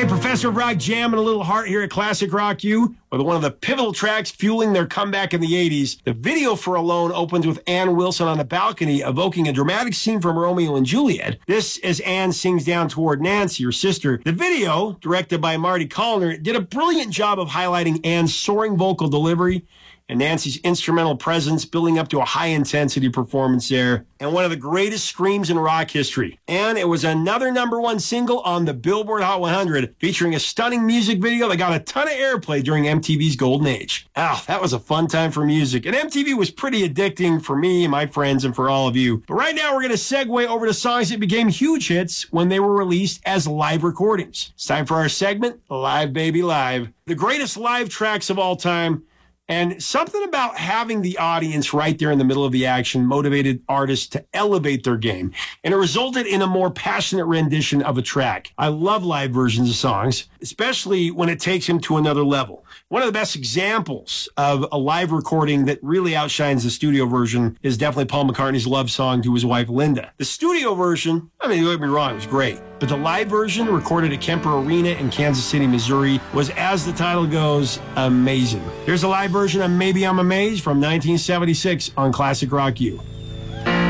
Hey, Professor of Rock jamming a little heart here at Classic Rock U with one of the pivotal tracks fueling their comeback in the 80s. The video for Alone opens with Ann Wilson on the balcony evoking a dramatic scene from Romeo and Juliet. This as Ann sings down toward Nancy, her sister. The video, directed by Marty Callner, did a brilliant job of highlighting Ann's soaring vocal delivery and Nancy's instrumental presence, building up to a high-intensity performance there, and one of the greatest screams in rock history. And it was another #1 single on the Billboard Hot 100, featuring a stunning music video that got a ton of airplay during MTV's golden age. Ah, that was a fun time for music, and MTV was pretty addicting for me and my friends and for all of you. But right now, we're going to segue over to songs that became huge hits when they were released as live recordings. It's time for our segment, Live Baby Live. The greatest live tracks of all time. And something about having the audience right there in the middle of the action motivated artists to elevate their game. And it resulted in a more passionate rendition of a track. I love live versions of songs, especially when it takes them to another level. One of the best examples of a live recording that really outshines the studio version is definitely Paul McCartney's love song to his wife, Linda. The studio version, I mean, don't get me wrong, it was great. But the live version, recorded at Kemper Arena in Kansas City, Missouri, was, as the title goes, amazing. Here's a live version of Maybe I'm Amazed from 1976 on Classic Rock U.